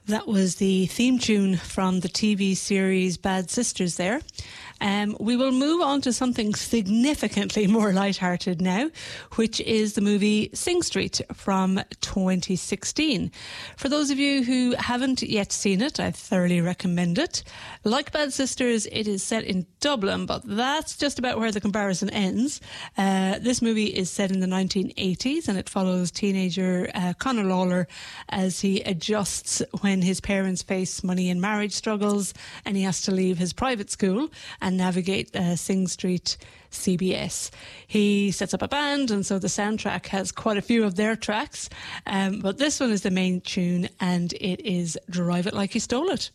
That was the theme tune from the TV series Bad Sisters there. We will move on to something significantly more lighthearted now, which is the movie Sing Street from 2016. For those of you who haven't yet seen it, I thoroughly recommend it. Like Bad Sisters, it is set in Dublin, but that's just about where the comparison ends. This movie is set in the 1980s and it follows teenager Conor Lawler as he adjusts when his parents face money and marriage struggles and he has to leave his private school and navigate Sing Street CBS. He sets up a band, and so the soundtrack has quite a few of their tracks, but this one is the main tune and it is Drive It Like You Stole It.